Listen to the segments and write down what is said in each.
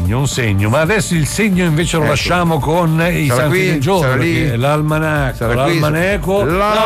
un segno, ma adesso il segno invece lo lasciamo con i santi del giorno, perché l'almanacco.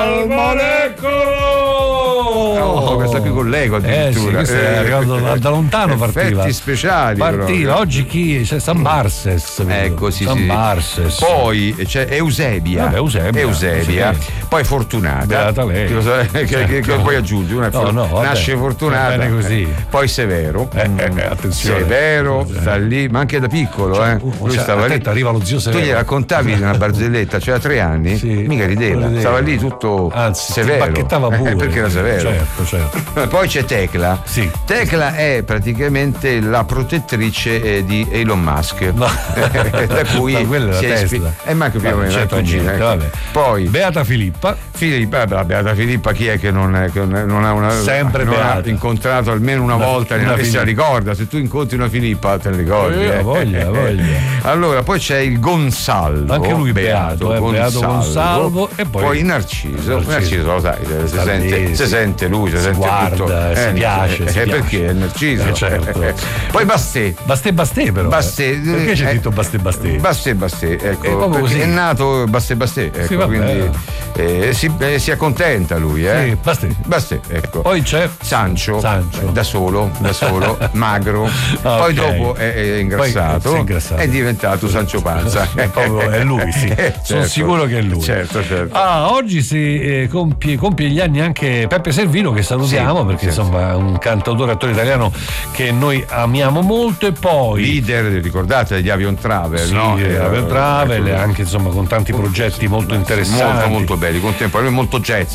Oh, questa qui con l'ego addirittura. Sì, è arrivato da lontano, partiva. Effetti speciali. Oggi chi? C'è San Barses. Ecco, San Barses. Poi c'è Eusebia. Eusebia. Poi Fortunata. Beata lei. Che poi aggiungi una nasce Fortunata. Bene così. Poi Severo. Attenzione. Severo sta lì, ma anche da piccolo, Lui stava lì. Arriva lo zio Severo. Tu gli raccontavi di una barzelletta, c'era 3 anni, mica rideva. Stava lì tutto severo. Bacchettava pure. Perché era severo. Certo. Poi c'è Tecla. Sì. Tecla è praticamente la protettrice di Elon Musk. No. Da cui si è ispirata. Ma anche più o meno. Poi Beata Filippa. Beata Filippa, chi è che non ha una sempre non beata. Ha incontrato almeno una volta e se la ricorda? Se tu incontri una Filippa te la ricordi. Voglia. Allora poi c'è il Gonsalvo, anche lui beato Gonsalvo. E poi Narciso lo sai, si sente lui, si sente guarda, tutto. si piace, perché è Narciso. Certo. Poi Basté però. Perché c'è scritto Basté? Basté, ecco, così. È nato Basté, ecco, quindi si accontenta lui, Sì, Basté, ecco. Poi c'è Sancho. Da solo, magro. Poi dopo è ingrassato, è diventato Sancho Panza. È lui, sì. Sono sicuro che è lui. Certo. Oggi si compie gli anni anche Peppe Servino, che salutiamo, perché insomma è un cantautore, attore italiano che noi amiamo molto. E poi leader, ricordate, degli Avion Travel, no? Avion Travel, anche insomma con tanti progetti molto interessanti, molto belli, contemporanei, molto jazz.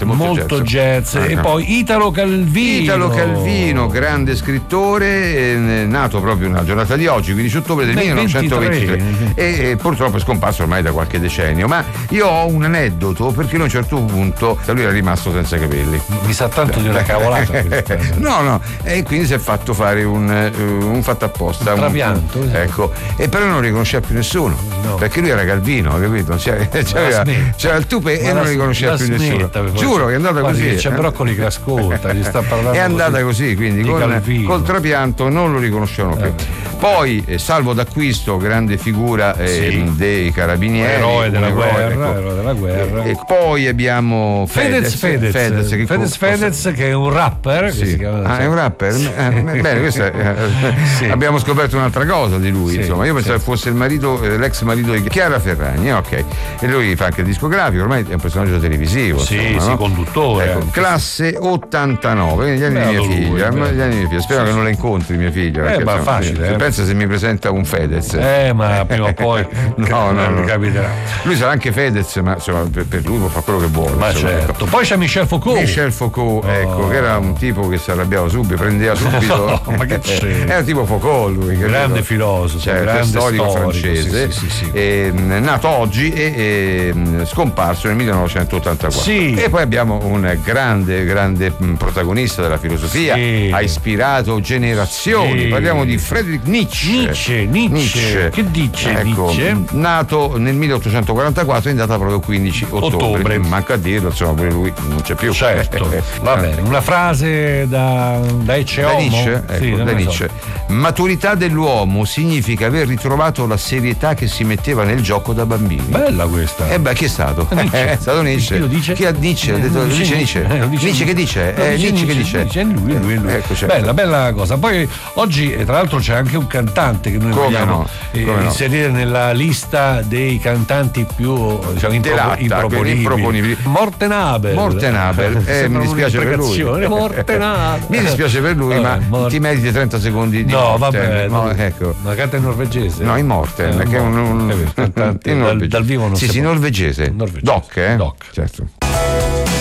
E poi Italo Calvino, grande scrittore, nato proprio nella giornata di oggi, 15 ottobre del 1923, e purtroppo è scomparso ormai da qualche decennio. Ma io ho un aneddoto, perché lui a un certo punto lui era rimasto senza capelli. Mi sa tanto di una cavolata. No, e quindi si è fatto fare un fatto apposta, un trapianto, ecco, e però non riconosceva più nessuno, perché lui era Calvino, capito? C'era il tupè e non riconosceva più nessuno. Giuro che è andata così. C'è Broccoli che ascolta, gli sta parlando. È andata così, quindi col trapianto non lo riconoscevano più. Poi Salvo D'Acquisto, grande figura dei carabinieri, eroe della guerra. E poi abbiamo Fedez, che è un rapper. È un rapper? Bene, questo abbiamo scoperto un'altra cosa di lui, insomma. Io pensavo fosse l'ex marito di Chiara Ferragni, ok. E lui fa anche il discografico, ormai è un personaggio televisivo. Conduttore. Ecco, classe 89, gli anni di mia figlia. Spero che non la incontri mia figlia. Ma facile. Pensa se mi presenta un Fedez. Ma prima o poi non capiterà. Lui sarà anche Fedez, ma insomma per lui può fare quello che vuole. Ma certo. Poi c'è Michel Foucault, ecco, che era un tipo che si arrabbiava subito, prendeva subito. Ma che c'è? Era tipo Foucault lui. Grande filosofo, grande storico francese. Nato oggi e scomparso nel 1984. E poi abbiamo un grande protagonista della filosofia, ha ispirato generazioni. Parliamo di Friedrich Nietzsche. Che dice Nietzsche? Nato nel 1844, è andato proprio 15 ottobre. Manca a dirlo, insomma, pure lui non c'è più. Certo. Va bene, una frase da Ecce Homo. Da Nietzsche. Maturità dell'uomo significa aver ritrovato la serietà che si metteva nel gioco da bambini. Bella questa. Chi è stato? È stato Nietzsche. Chi ha Nietzsche? Dice Nietzsche. Nietzsche che dice? Nietzsche che dice? È lui. Ecco, certo. Bella cosa. Poi oggi tra l'altro c'è anche un cantante che noi vogliamo inserire nella lista dei cantanti più improponibili. Mortenabel. Mi dispiace per lui. Mi dispiace per lui, ma ti meriti 30 secondi di vabbè. Ecco. Ma canta in norvegese? No, in Morten, che è un cantante dal vivo non norvegese. Doc, Doc. Certo.